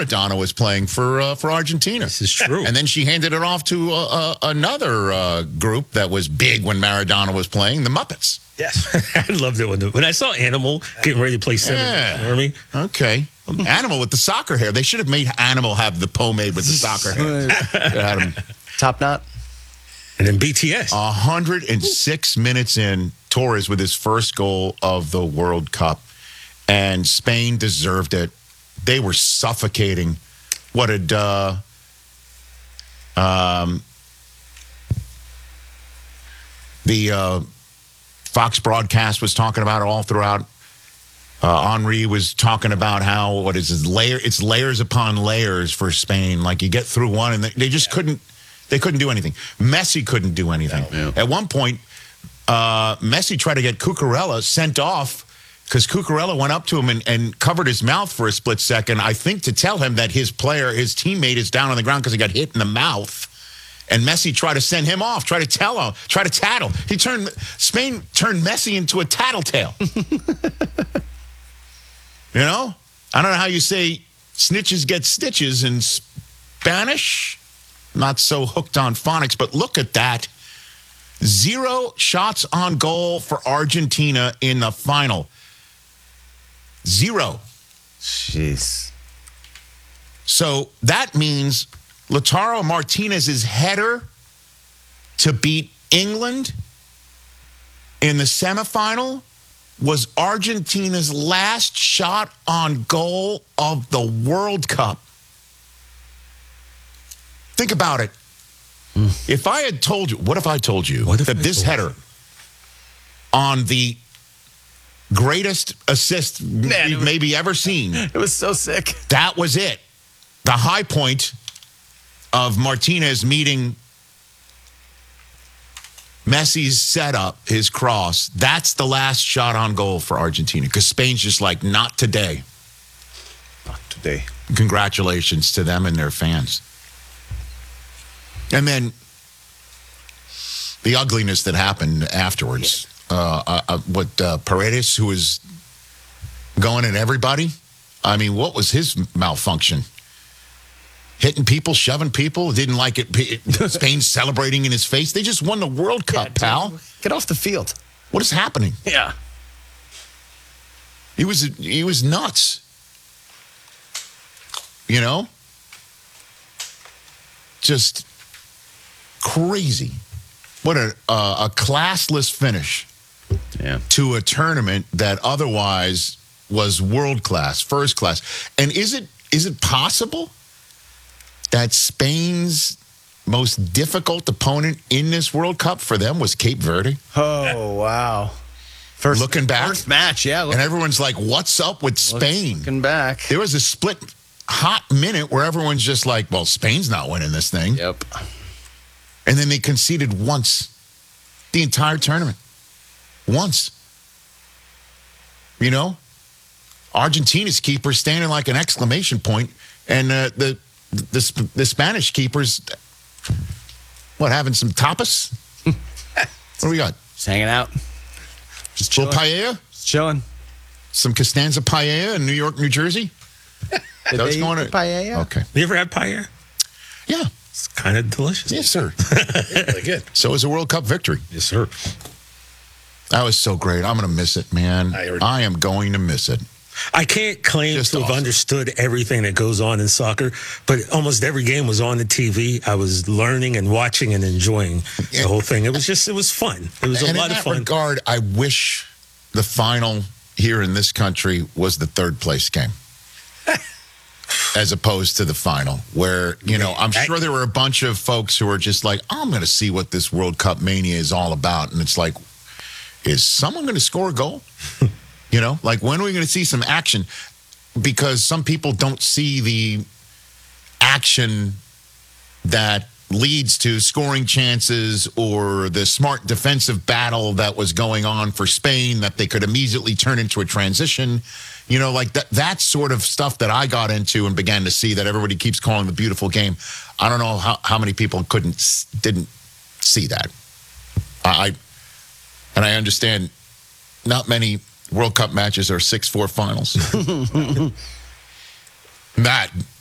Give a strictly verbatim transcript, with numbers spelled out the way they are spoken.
Maradona was playing for uh, for Argentina. This is true. And then she handed it off to uh, uh, another uh, group that was big when Maradona was playing, the Muppets. Yes. I loved it when, the, when I saw Animal getting ready to play center Yeah. in the Army. Okay. Animal with the soccer hair. They should have made Animal have the pomade with the soccer hair. Had him. Top knot. And then B T S. one hundred six minutes in, Torres with his first goal of the World Cup. And Spain deserved it. They were suffocating. What did uh, um, the uh, Fox broadcast was talking about it all throughout. Uh, Henri was talking about how, what is it, layer? It's layers upon layers for Spain. Like you get through one and they, they just yeah. couldn't, they couldn't do anything. Messi couldn't do anything. No, yeah. At one point, uh, Messi tried to get Cucurella sent off because Cucurella went up to him and, and covered his mouth for a split second, I think to tell him that his player, his teammate is down on the ground because he got hit in the mouth. And Messi tried to send him off, try to tell him, try to tattle. He turned, Spain turned Messi into a tattletale. You know? I don't know how you say snitches get stitches in Spanish. Not so hooked on phonics, but look at that. Zero shots on goal for Argentina in the final. Zero. Jeez. So that means Lautaro Martinez's header to beat England in the semifinal was Argentina's last shot on goal of the World Cup. Think about it. Mm. If I had told you, what if I told you what if that I this header you? on the greatest assist Man, we've was, maybe ever seen. It was so sick. That was it. The high point of Martinez meeting Messi's setup, his cross, that's the last shot on goal for Argentina because Spain's just like, not today. Not today. Congratulations to them and their fans. And then the ugliness that happened afterwards. Uh, uh, uh, what, uh, Paredes, who was going at everybody? I mean, what was his malfunction? Hitting people, shoving people, didn't like it. Spain celebrating in his face. They just won the World Cup, yeah, pal. Get off the field. What is happening? Yeah. He was he was nuts. You know? Just crazy. What a uh, a classless finish yeah. to a tournament that otherwise was world class, first class. And is it is it possible that Spain's most difficult opponent in this World Cup for them was Cape Verde? Oh, wow. First, looking back. First match, yeah. Look, and everyone's like, what's up with Spain? Looking back. There was a split hot minute where everyone's just like, well, Spain's not winning this thing. Yep. And then they conceded once the entire tournament. Once. You know? Argentina's keeper standing like an exclamation point, and uh, the The, the Spanish keepers, what, having some tapas? What do we got? Just hanging out. Just chilling. Paella? Just chilling. Some Costanza paella in New York, New Jersey? Did That was they going eat to paella? Okay. You ever had paella? Yeah. It's kind of delicious. Yes, sir. Really good. So is a World Cup victory. Yes, sir. That was so great. I'm going to miss it, man. I already- I am going to miss it. I can't claim Just to have awesome. understood everything that goes on in soccer, but almost every game was on the T V. I was learning and watching and enjoying the whole thing. It was just, it was fun. It was a And lot in of that fun. regard, I wish the final here in this country was the third place game. As opposed to the final, where, you know, I'm sure there were a bunch of folks who were just like, oh, I'm going to see what this World Cup mania is all about. And it's like, is someone going to score a goal? You know, like, when are we going to see some action? Because some people don't see the action that leads to scoring chances or the smart defensive battle that was going on for Spain that they could immediately turn into a transition. You know, like that, that sort of stuff that I got into and began to see that everybody keeps calling the beautiful game. I don't know how, how many people couldn't, didn't see that. I, I and I understand not many World Cup matches are six four finals. That